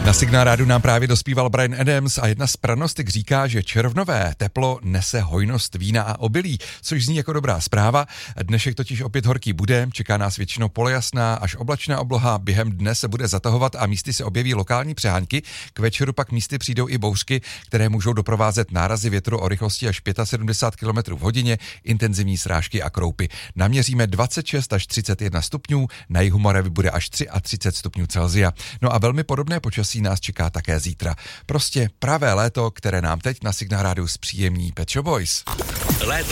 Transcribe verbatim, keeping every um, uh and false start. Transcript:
Na Signál rádiu nám právě dospíval Bryan Adams a jedna z pranostik říká, že červnové teplo nese hojnost vína a obilí, což zní jako dobrá zpráva. Dnešek totiž opět horký bude, čeká nás většinou polojasná až oblačná obloha, během dne se bude zatahovat a místy se objeví lokální přehánky, k večeru pak místy přijdou i bouřky, které můžou doprovázet nárazy větru o rychlosti až sedmdesát pět kilometrů v hodině, intenzivní srážky a kroupy. Naměříme dvacet šest až třicet jedna stupňů, na jihu Moravy bude až třicet tři stupňů Celsia. No a velmi podobné počasí nás čeká také zítra. Prostě pravé léto, které nám teď na Signál rádiu zpříjemní Pet Shop Boys. Léto